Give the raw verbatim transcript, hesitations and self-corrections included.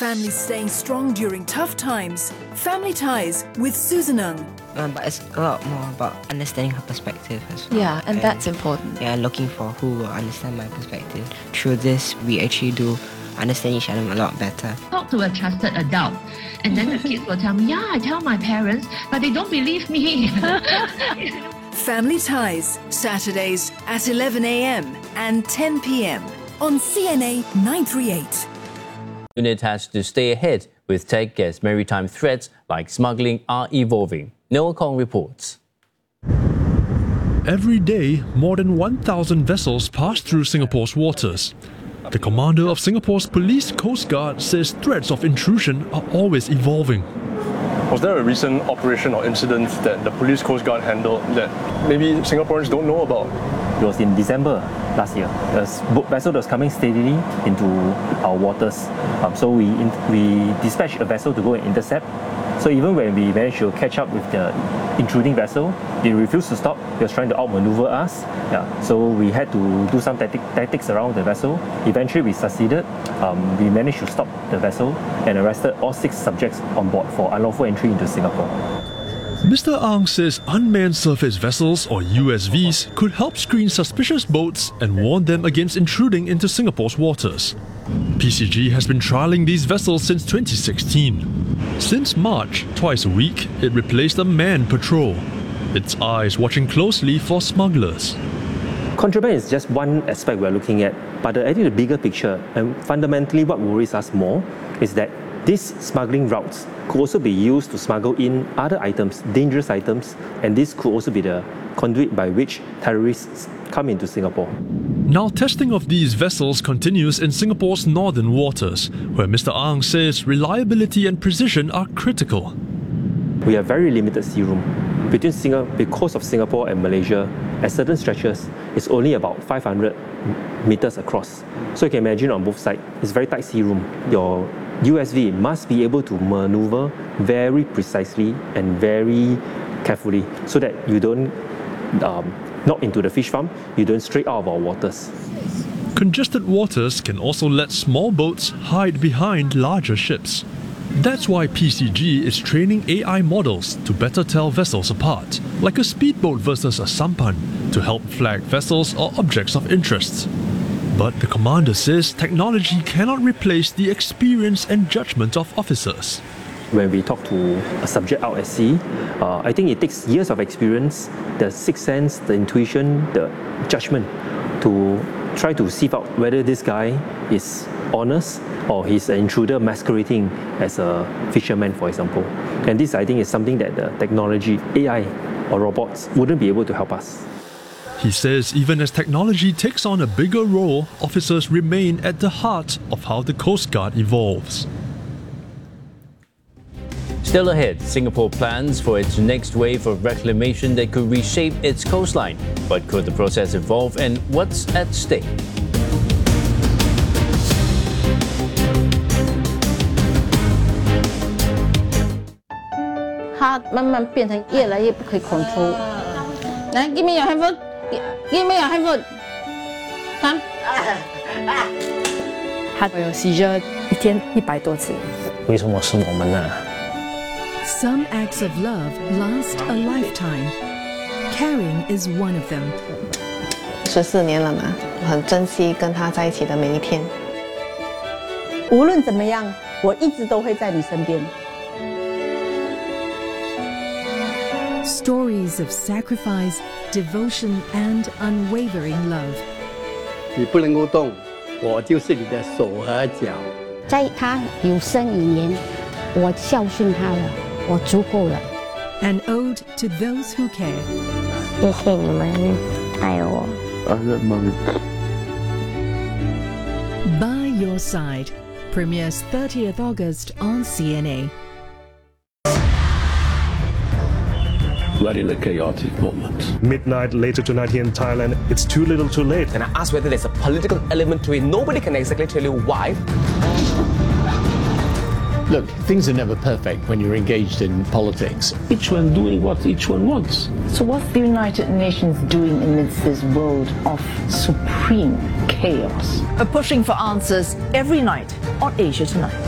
Families staying strong during tough times. Family Ties with Susan Ng. Um, but it's a lot more about understanding her perspective as well. Yeah, and, and that's important. Yeah, looking for who will understand my perspective. Through this, we actually do understand each other a lot better. Talk to a trusted adult, and then the kids will tell me, yeah, I tell my parents, but they don't believe me. Family Ties, Saturdays at eleven a m and ten p m on C N A nine thirty-eight. Unit has to stay ahead with tech as maritime threats like smuggling are evolving. Noah Kong reports. Every day, more than one thousand vessels pass through Singapore's waters. The commander of Singapore's Police Coast Guard says threats of intrusion are always evolving. Was there a recent operation or incident that the Police Coast Guard handled that maybe Singaporeans don't know about? It was in December last year. A vessel was coming steadily into our waters. Um, so we in, we dispatched a vessel to go and intercept. So even when we managed to catch up with the intruding vessel, they refused to stop. They was trying to outmaneuver us. Yeah. So we had to do some tactic, tactics around the vessel. Eventually we succeeded. Um, we managed to stop the vessel and arrested all six subjects on board for unlawful entry into Singapore. Mister Ang says unmanned surface vessels, or U S Vs, could help screen suspicious boats and warn them against intruding into Singapore's waters. P C G has been trialling these vessels since twenty sixteen. Since March, twice a week, it replaced a manned patrol, its eyes watching closely for smugglers. Contraband is just one aspect we're looking at, but I think the bigger picture, and fundamentally what worries us more, is that these smuggling routes could also be used to smuggle in other items, dangerous items, and this could also be the conduit by which terrorists come into Singapore. Now testing of these vessels continues in Singapore's northern waters, where Mister Ang says reliability and precision are critical. We have very limited sea room. Between Singapore, because of Singapore and Malaysia, at certain stretches, it's only about five hundred meters across. So you can imagine on both sides, it's very tight sea room. Your U S V must be able to maneuver very precisely and very carefully so that you don't um, knock into the fish farm, you don't stray out of our waters. Congested waters can also let small boats hide behind larger ships. That's why P C G is training A I models to better tell vessels apart, like a speedboat versus a sampan, to help flag vessels or objects of interest. But the commander says technology cannot replace the experience and judgment of officers. When we talk to a subject out at sea, uh, I think it takes years of experience, the sixth sense, the intuition, the judgment to try to sieve out whether this guy is honest or he's an intruder masquerading as a fisherman, for example. And this, I think, is something that the technology, A I or robots, wouldn't be able to help us. He says even as technology takes on a bigger role, officers remain at the heart of how the Coast Guard evolves. Still ahead, Singapore plans for its next wave of reclamation that could reshape its coastline. But could the process evolve, and what's at stake? 它慢慢变成越来越不可以 control。来 ，give me your handphone， give me your handphone。看， 他有 seizure 一天一百多次。 为什么是我们呢？ Some acts of love last a lifetime. Caring is one of them. 十四年了嘛，我很珍惜跟他在一起的每一天。 无论怎么样，我一直都会在你身边。 Stories of sacrifice, devotion, and unwavering love. 你不能够动，我就是你的手和脚。 在他有生以年，我孝顺他了，我足够了。 An ode to those who care. 谢谢你们爱我。 By Your Side premieres thirtieth August on C N A. We're in a chaotic moment. Midnight later tonight here in Thailand, it's too little too late. And I asked whether there's a political element to it. Nobody can exactly tell you why. Look, things are never perfect when you're engaged in politics. Each one doing what each one wants. So what's the United Nations doing amidst this world of supreme chaos? We're pushing for answers every night on Asia Tonight.